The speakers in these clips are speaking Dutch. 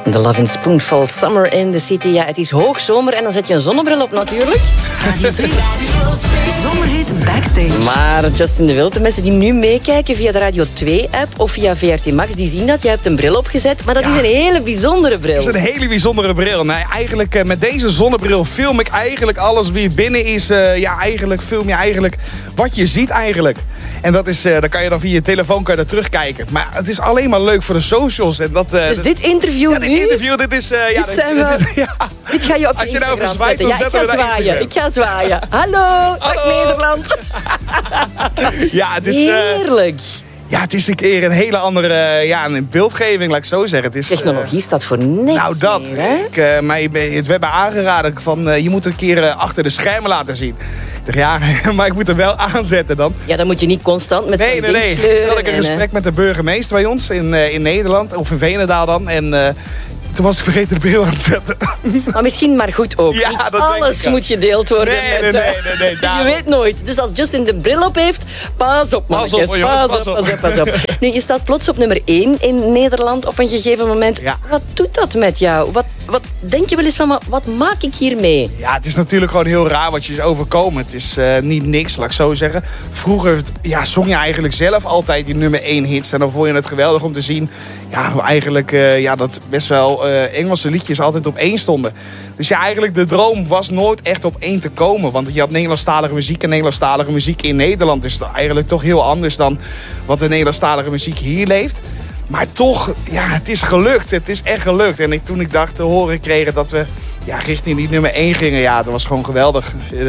The Lovin' Spoonful, Summer in the City. Ja, het is hoogzomer en dan zet je een zonnebril op natuurlijk. Radio 2. Zomerhit Backstage. Maar Justin de Wild, de mensen die nu meekijken via de Radio 2-app of via VRT Max, die zien dat. Je hebt een bril opgezet, maar dat is een hele bijzondere bril. Dat is een hele bijzondere bril. Nee, eigenlijk met deze zonnebril film ik eigenlijk alles wie binnen is. Eigenlijk film je eigenlijk wat je ziet eigenlijk. En dat is, dan kan je dan via je telefoon kan je terugkijken. Maar het is alleen maar leuk voor de socials. En dat, dus dit interview ja, dit nu? Interview, dit is... Dit ga je op je Instagram zetten. Ja, ik ga zwaaien. Ik ga zwaaien. Hallo, dag Nederland. Ja, het is... Heerlijk. Ja, het is een keer een hele andere een beeldgeving, laat ik zo zeggen. Het is, technologie staat voor niks. Nou, dat. Meer, we hebben aangeraden van je moet een keer achter de schermen laten zien. Ik dacht, ja, maar ik moet er wel aanzetten dan. Ja, dan moet je niet constant met zo'n ding sleuren. Gisteren had ik een gesprek met de burgemeester bij ons in Nederland, of in Veenendaal dan. En toen was ik vergeten de bril aan te zetten. Maar misschien maar goed ook. Ja, niet dat alles moet gedeeld worden. Nee, je weet nooit. Dus als Justin de bril op heeft, pas op. Pas op. Nu, je staat plots op nummer 1 in Nederland op een gegeven moment. Ja. Wat doet dat met jou? Wat denk je wel eens van, wat maak ik hier mee? Ja, het is natuurlijk gewoon heel raar wat je is overkomen. Het is niet niks, laat ik zo zeggen. Vroeger zong je eigenlijk zelf altijd die nummer 1 hits. En dan vond je het geweldig om te zien dat best wel Engelse liedjes altijd op 1 stonden. Dus ja, eigenlijk de droom was nooit echt op 1 te komen. Want je had Nederlandstalige muziek en Nederlandstalige muziek in Nederland. Dus eigenlijk toch heel anders dan wat de Nederlandstalige muziek hier leeft. Maar toch, het is gelukt. Het is echt gelukt. En toen ik dacht te horen kregen dat we richting die nummer 1 gingen. Ja, dat was gewoon geweldig.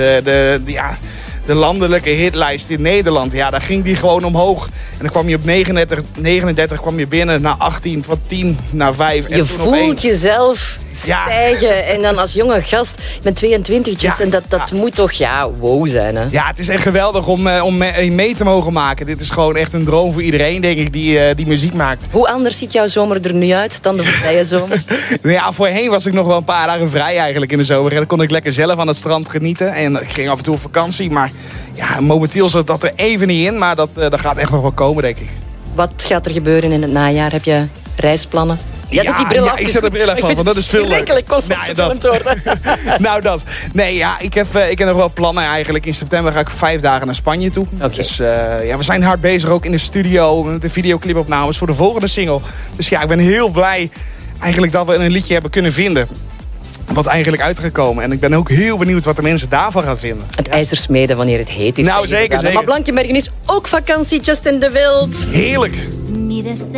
De landelijke hitlijst in Nederland, daar ging die gewoon omhoog. En dan kwam je op 39 kwam je binnen, naar 18, van 10 naar 5. Je voelt jezelf stijgen. En dan als jonge gast, ik ben 22 en dat moet toch wow zijn. Hè? Ja, het is echt geweldig om mee te mogen maken. Dit is gewoon echt een droom voor iedereen, denk ik, die muziek maakt. Hoe anders ziet jouw zomer er nu uit dan de voorbije zomers? Voorheen was ik nog wel een paar dagen vrij eigenlijk in de zomer. En dan kon ik lekker zelf aan het strand genieten. En ik ging af en toe op vakantie, maar momenteel zit dat er even niet in. Maar dat gaat echt nog wel komen, denk ik. Wat gaat er gebeuren in het najaar? Heb je reisplannen? Jij zet die bril af. Ik zet de bril even af, want dat is veel leuk. Nou, dat. Nee, ik heb nog wel plannen eigenlijk. In september ga ik 5 dagen naar Spanje toe. Okay. Dus we zijn hard bezig ook in de studio met de videoclipopnames voor de volgende single. Dus ik ben heel blij eigenlijk dat we een liedje hebben kunnen vinden. Wat eigenlijk uitgekomen. En ik ben ook heel benieuwd wat de mensen daarvan gaan vinden. Het ijzer smeden wanneer het heet is. Nou, zeker. Maar Blankenbergen is ook vakantie, Justin de Wild. Heerlijk.